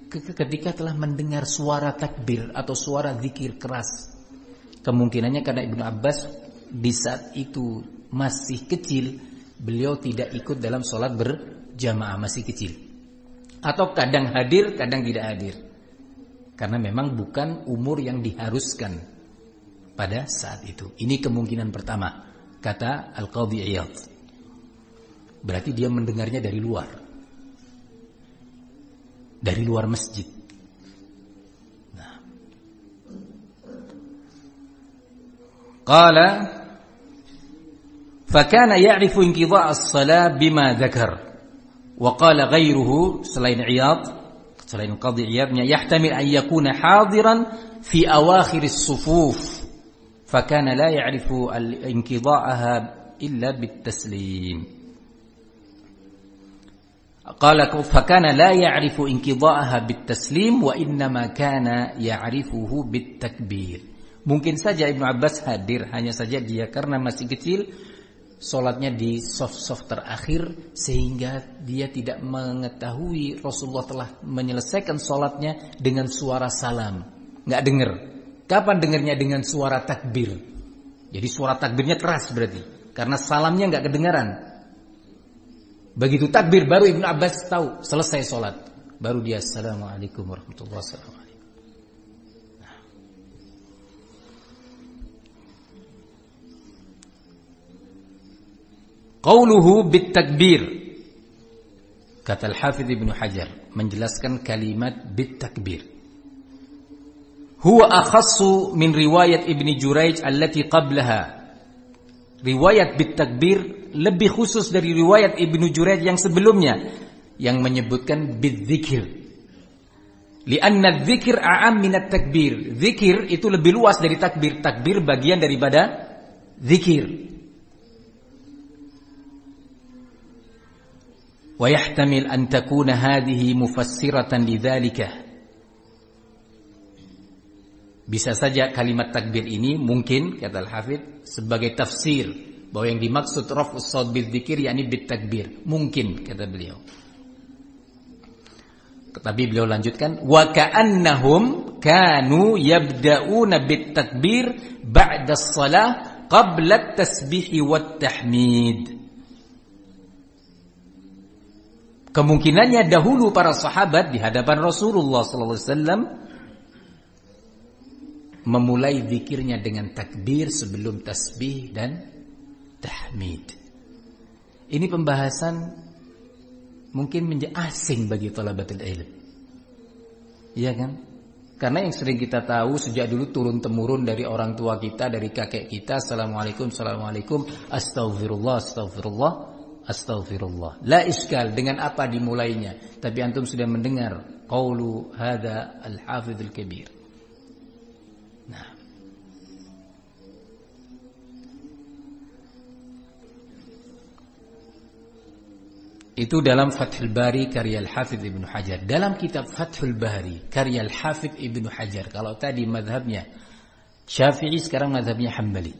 ketika telah mendengar suara takbir atau suara zikir keras. Kemungkinannya karena Ibnu Abbas di saat itu masih kecil, beliau tidak ikut dalam sholat berjamaah, masih kecil. Atau kadang hadir, kadang tidak hadir. Karena memang bukan umur yang diharuskan pada saat itu. Ini kemungkinan pertama, kata Al-Qadhi Iyad. Berarti dia mendengarnya dari luar. Dari luar masjid. Nah. Qala fakana ya'rifu inqidha' as-shalah bima dzakar. Wa qala ghairuhu, selain Iyad, selain Qadhi Iyadnya, yahtamil an yakuna hadiran fi awakhir as-sufuf. Fakana la ya'rifu al-inqidha'aha illa bit-taslim. Qala fakana la ya'rifu inqidha'aha bit-taslim wa innama kana ya'rifuhu bit-takbir. Mungkin saja Ibnu Abbas hadir, hanya saja dia karena masih kecil, salatnya di saf-saf terakhir, sehingga dia tidak mengetahui Rasulullah telah menyelesaikan salatnya dengan suara salam. Enggak dengar. Kapan dengarnya? Dengan suara takbir. Jadi suara takbirnya keras berarti, karena salamnya enggak kedengaran. Begitu takbir baru Ibnu Abbas tahu selesai salat. Baru dia assalamualaikum warahmatullahi wabarakatuh. Qauluhu bit-takbir, kata Al-Hafidz Ibnu Hajar menjelaskan kalimat bit-takbir, huwa akhassu min riwayat Ibnu Jurayj allati qablaha. Riwayat bit-takbir lebih khusus dari riwayat Ibnu Jurayj yang sebelumnya yang menyebutkan bit-dzikir. Li'anna dzikir a'am min at-takbir. Zikir itu lebih luas dari takbir. Takbir bagian daripada zikir. ويحتمل أن تكون هذه مفسرة لذلك. Bisa saja kalimat takbir ini mungkin, kata Al-Hafidz, sebagai tafsir bahwa yang dimaksud raf'us shaut bidzikir yakni bitakbir. Mungkin, kata beliau. Tapi beliau lanjutkan, wa ka'annahum kanu yabda'una bitakbir ba'da as-shalah qabla at-tasbih wat tahmid. Kemungkinannya dahulu para sahabat di hadapan Rasulullah SAW memulai zikirnya dengan takbir sebelum tasbih dan tahmid. Ini pembahasan mungkin menjadi asing bagi thalabatul ilm. Iya kan? Karena yang sering kita tahu sejak dulu turun temurun dari orang tua kita, dari kakek kita, assalamualaikum, assalamualaikum, astaghfirullah, astaghfirullah, astaghfirullah. La iskal dengan apa dimulainya. Tapi antum sudah mendengar qaulu hadza al-hafidz al-kabir. Nah. Itu dalam Fathul Bari karya Al-Hafidz Ibnu Hajar. Dalam kitab Fathul Bari karya Al-Hafidz Ibnu Hajar, kalau tadi mazhabnya Syafi'i, sekarang mazhabnya Hambali.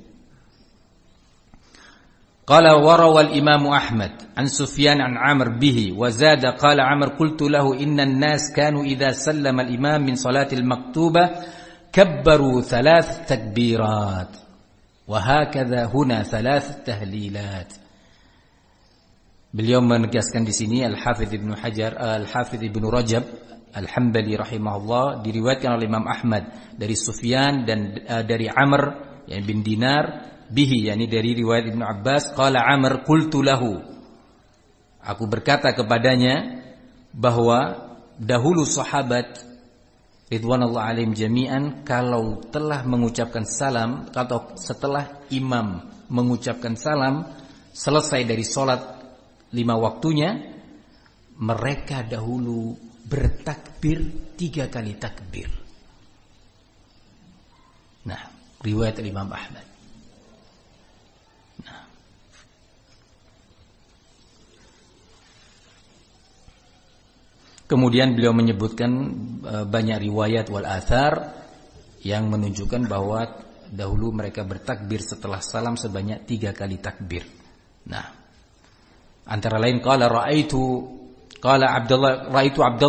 Qala warawal Imam Ahmad an Sufyan an Amr bihi wa zada qala Amr qultu lahu inna an-nas kanu idza sallama al-imam min salatil maktubah kabbaru 3 takbirat wa hakadha huna 3 tahlilat. Beliau menegaskan di sini Al-Hafidz Ibnu Hajar, Al-Hafidz Ibnu Rajab Al-Hambali rahimahullah, diriwayatkan oleh Imam Ahmad dari Sufyan dan dari Amr yani bin Dinar bihi, yani dari riwayat Ibnu Abbas, qala Amr qultu lahu, aku berkata kepadanya bahwa dahulu sahabat ridwanullah alaihim jami'an kalau telah mengucapkan salam atau setelah imam mengucapkan salam selesai dari salat 5 waktunya, mereka dahulu bertakbir 3 kali takbir. Nah, riwayat Imam Ahmad. Nah. Kemudian beliau menyebutkan banyak riwayat wal athar yang menunjukkan bahwa dahulu mereka bertakbir setelah salam sebanyak 3 kali takbir. Nah, antara lain qala ra'aitu Abdullah